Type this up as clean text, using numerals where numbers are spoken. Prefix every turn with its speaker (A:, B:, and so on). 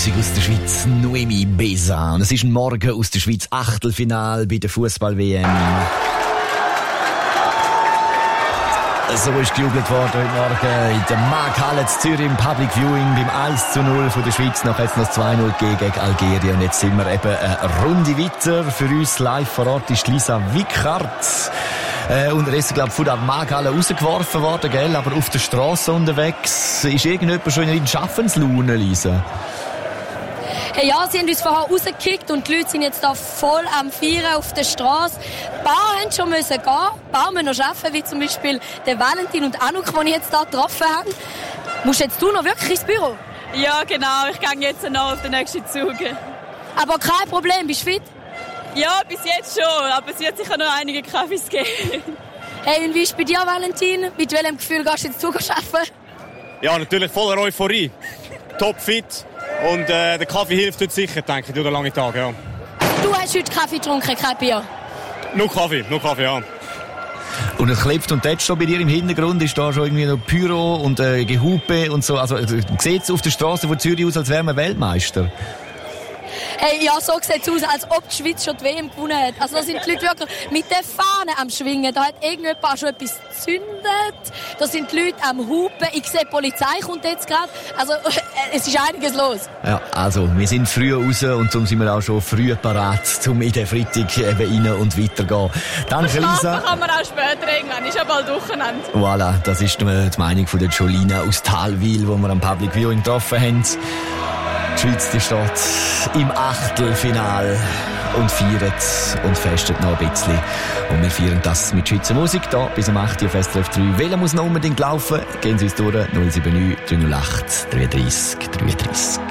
A: Musik aus der Schweiz, Noemi Besa. Und es ist ein Morgen aus der Schweiz, Achtelfinale bei der Fußball-WM. So ist gejubelt worden heute Morgen in der Markthalle zu Zürich im Public Viewing beim 1:0 von der Schweiz. Noch jetzt noch 2:0 gegen Algerien. Und jetzt sind wir eben eine Runde weiter. Für uns live vor Ort ist Lisa Wickhardt. Unterdessen, glaube ich, von der Markthalle rausgeworfen worden, gell? Aber auf der Straße unterwegs. Ist irgendjemand schon in Schaffenslaune, Lisa?
B: Hey, ja, sie haben uns vorher rausgekickt und die Leute sind jetzt da voll am Feiern auf der Straße. Ein paar haben schon gehen, ein paar müssen noch arbeiten, wie zum Beispiel der Valentin und Anouk, die ich jetzt hier getroffen habe. Musst jetzt du noch wirklich ins Büro?
C: Ja, genau. Ich gehe jetzt noch auf den nächsten Zug.
B: Aber kein Problem, bist du fit?
C: Ja, bis jetzt schon, aber es wird sicher noch einige Kaffees geben.
B: Hey, und wie ist es bei dir, Valentin? Mit welchem Gefühl gehst du jetzt Zug arbeiten?
D: Ja, natürlich voller Euphorie. Topfit. Und der Kaffee hilft heute sicher, denke ich, durch den langen Tag, ja.
B: Du hast heute Kaffee getrunken, kein Bier?
D: Nur Kaffee, ja.
A: Und es klebt und tätscht bei dir im Hintergrund, ist da schon irgendwie noch Pyro und Gehupe und so. Also, sieht es auf der Straße von Zürich aus, als wären wir Weltmeister?
B: Hey, ja, so sieht es aus, als ob die Schweiz schon die WM gewonnen hat. Also da sind die Leute wirklich mit der Fahne am Schwingen. Da hat irgendjemand schon etwas gezündet. Da sind die Leute am Hupen. Ich sehe, die Polizei kommt jetzt gerade. Also es ist einiges los.
A: Ja, also wir sind früh raus und darum sind wir auch schon früh parat, um in den Freitag eben rein und weitergehen. Danke, Lisa.
C: Schlafen kann man auch später irgendwann. Ist ja bald Wochenende.
A: Voilà, das ist die Meinung von der Jolina aus Thalwil, die wir am Public Viewing getroffen haben. Die Schweiz, die steht im Achtelfinale und feiert und festet noch ein bisschen. Und wir feiern das mit Schweizer Musik da bis am 8. auf SRF 3. Welcher muss noch unbedingt laufen? Gehen Sie uns durch 079 308 33 33.